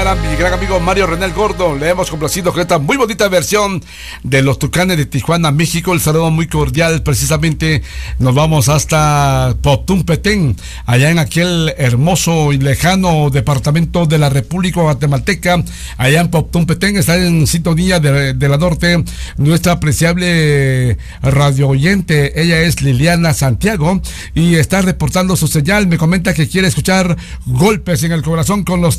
A mi gran amigo Mario René Gordo, le hemos complacido con esta muy bonita versión de los Tucanes de Tijuana, México. El saludo muy cordial, precisamente nos vamos hasta Poptún Petén, allá en aquel hermoso y lejano departamento de la República Guatemalteca. Allá en Poptún Petén está en sintonía de la Norte nuestra apreciable radio oyente. Ella es Liliana Santiago y está reportando su señal. Me comenta que quiere escuchar Golpes en el Corazón con los